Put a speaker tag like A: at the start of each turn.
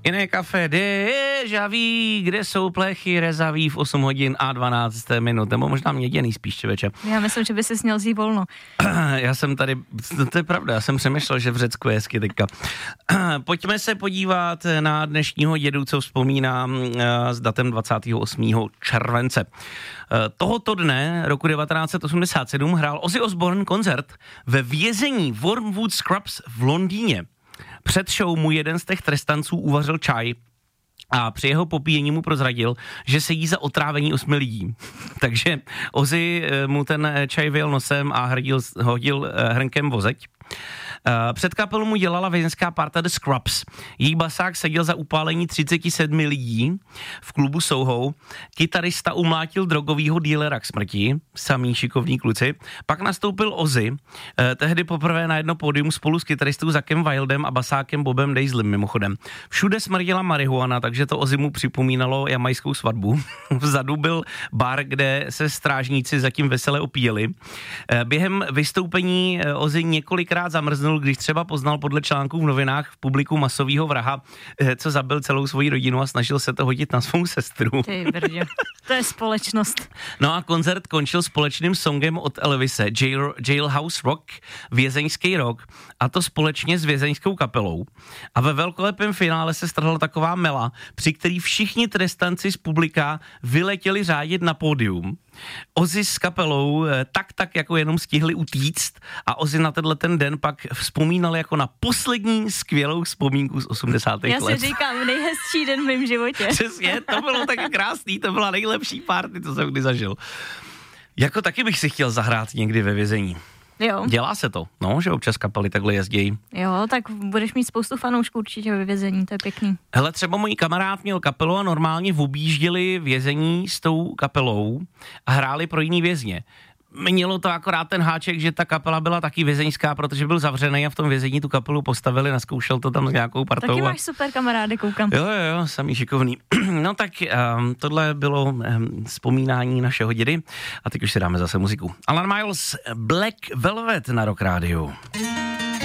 A: Jiné kafe Déjà Vu, kde jsou plechy rezaví v 8 hodin a 12 minut, nebo možná měděný spíš, člověče.
B: Já myslím, že by si směl vzít volno.
A: Já jsem tady, to je pravda, já jsem přemýšlel, že v Řecku je hezky teďka. Pojďme se podívat na dnešního dědu, co vzpomínám s datem 28. července. Tohoto dne, roku 1987, hrál Ozzy Osbourne koncert ve vězení Wormwood Scrubs v Londýně. Před show mu jeden z těch trestanců uvařil čaj a při jeho popíjení mu prozradil, že se jí za otrávení 8 lidí. Takže Ozzy mu ten čaj vyjel nosem a hodil hrnkem vozeď. Před kapelu mu dělala vězenská parta The Scrubs. Její basák seděl za upálení 37 lidí v klubu Soho. Kytarista umlátil drogovýho dílera k smrti, samý šikovní kluci. Pak nastoupil Ozzy, tehdy poprvé na jedno pódium spolu s kytaristou Zackem Wildem a basákem Bobem Daisleym mimochodem. Všude smrdila marihuana, takže to Ozzy mu připomínalo jamajskou svatbu. Vzadu byl bar, kde se strážníci zatím vesele opíjeli. Během vystoupení Ozzy několikrát zamrznul, když třeba poznal podle článků v novinách v publiku masovýho vraha, co zabil celou svoji rodinu a snažil se to hodit na svou sestru.
B: Ty brďo, to je společnost.
A: No a koncert končil společným songem od Elvise, Jailhouse Rock, vězeňský rock, a to společně s vězeňskou kapelou. A ve velkolepém finále se strhla taková mela, při který všichni trestanci z publika vyletěli řádit na pódium. Ozzy s kapelou tak jako jenom stihli utíct a Ozzy na ten den pak vzpomínal jako na poslední skvělou vzpomínku z 80. let.
B: Já si říkám, nejhezčí den v mém životě.
A: Přesně, to bylo tak krásný, to byla nejlepší party, co jsem kdy zažil. Jako taky bych si chtěl zahrát někdy ve vězení.
B: Jo.
A: Dělá se to, no, že občas kapely takhle jezdí.
B: Jo, tak budeš mít spoustu fanoušků určitě ve vězení, to je pěkný.
A: Hele, třeba můj kamarád měl kapelu a normálně objížděli vězení s tou kapelou a hráli pro jiný vězně. Mělo to akorát ten háček, že ta kapela byla taky vězeňská, protože byl zavřený a v tom vězení tu kapelu postavili, nazkoušel to tam s nějakou partou.
B: Taky máš super kamarády, koukám.
A: Jo, samý šikovný. No tak tohle bylo vzpomínání našeho dědy a teď už si dáme zase muziku. Alan Miles, Black Velvet na Rock Rádiu.